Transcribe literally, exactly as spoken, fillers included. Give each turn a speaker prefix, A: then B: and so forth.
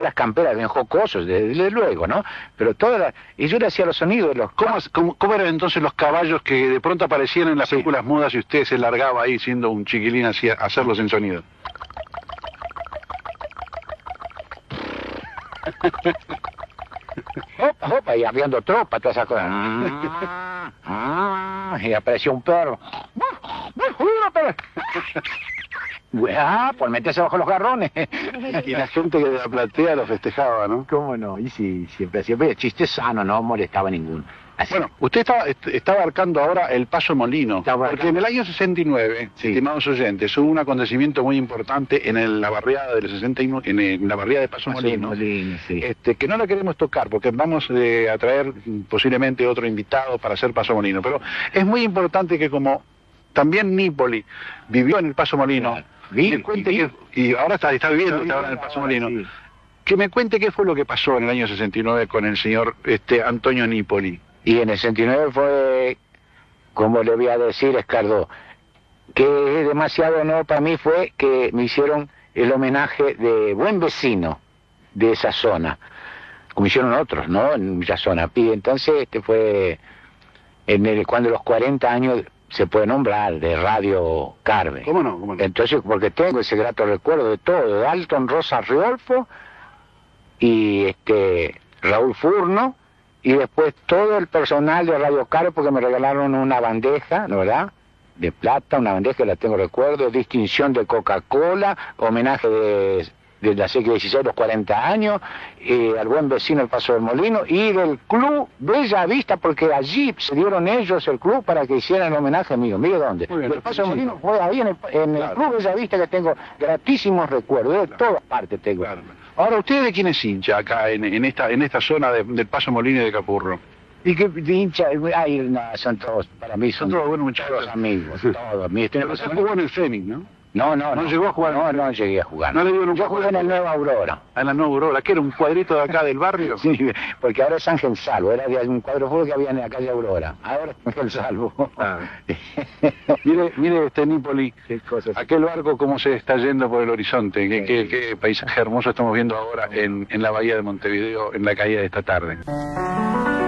A: las camperas bien jocosos, desde, desde luego, ¿no? Pero todas las... Y yo le hacía los sonidos de los...
B: ¿Cómo, cómo, ¿Cómo eran entonces los caballos que de pronto aparecían en las
A: sí.
B: películas mudas y usted se largaba ahí siendo un chiquilín así a hacerlos en sonido?
A: Opa, opa, y habiendo tropa, todas esas cosas. Y apareció un perro. Ah, por meterse bajo los garrones.
B: Y la gente de la platea lo festejaba, ¿no?
A: ¿Cómo no? Y sí, siempre, siempre, chiste sano, no molestaba ninguno. Así.
B: Bueno, usted está, está abarcando ahora el Paso Molino, porque en el año sesenta y nueve, sí. estimados oyentes, hubo un acontecimiento muy importante en el, la barriada del sesenta y nueve, en, el, en la barriada de Paso, Paso Molino,
A: Molino sí.
B: este, que no la queremos tocar porque vamos eh, a traer posiblemente otro invitado para hacer Paso Molino, pero es muy importante que como también Nípoli vivió en el Paso Molino, claro.
A: vi,
B: me cuente
A: vi,
B: que, y ahora está, está viviendo está ahora en el Paso Molino, sí. que me cuente qué fue lo que pasó en el año sesenta y nueve con el señor este, Antonio Nípoli.
A: Y en el sesenta y nueve fue, como le voy a decir, Escardo, que es demasiado honor para mí fue que me hicieron el homenaje de buen vecino de esa zona, como hicieron otros, ¿no? En esa zona. Y entonces este fue en el, cuando los cuarenta años se puede nombrar de Radio Carve.
B: ¿Cómo no? ¿Cómo no?
A: Entonces, porque tengo ese grato recuerdo de todo, de Alton Rosa Riolfo y este Raúl Furno, y después todo el personal de Radio Carve, porque me regalaron una bandeja, ¿no verdad?, de plata, una bandeja que la tengo recuerdo, distinción de Coca-Cola, homenaje de, de la séquia dieciséis, los cuarenta años, eh, al buen vecino del Paso del Molino, y del Club Bella Vista, porque allí se dieron ellos el club para que hicieran el homenaje mío. Mire dónde.
B: Bien,
A: el Paso del Molino fue ahí en el, en claro. el Club Bella Vista, que tengo gratísimos recuerdos, de claro. todas partes tengo.
B: Claro. Ahora, ¿usted de quién es hincha acá en, en esta en esta zona de, del Paso Molino y de Capurro?
A: Y que de hincha, ay, no, son todos, para mí son,
B: son todos buenos muchachos.
A: Todos amigos, todos amigos.
B: Pero usted jugó en el Fénix, ¿no?
A: No, no, no.
B: ¿No llegó a jugar?
A: No, no llegué a jugar.
B: ¿No le dieron un
A: Yo jugué en el Nueva Aurora.
B: ¿En la Nueva Aurora? ¿Qué era, un cuadrito de acá del barrio?
A: Sí, porque ahora es Ángel Salvo, era de un cuadro de fútbol que había en la calle Aurora. Ahora es Ángel Salvo.
B: Ah. mire, mire este Nípoli, aquel barco cómo se está yendo por el horizonte, qué, qué, qué paisaje hermoso estamos viendo ahora en, en la bahía de Montevideo, en la caída de esta tarde.